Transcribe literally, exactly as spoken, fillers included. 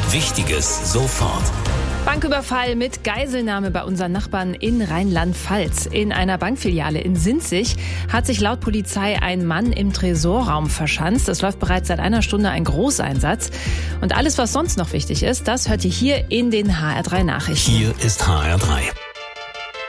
Wichtiges sofort. Banküberfall mit Geiselnahme bei unseren Nachbarn in Rheinland-Pfalz. In einer Bankfiliale in Sinzig hat sich laut Polizei ein Mann im Tresorraum verschanzt. Es läuft bereits seit einer Stunde ein Großeinsatz. Und alles, was sonst noch wichtig ist, das hört ihr hier in den H R drei Nachrichten. Hier ist H R drei.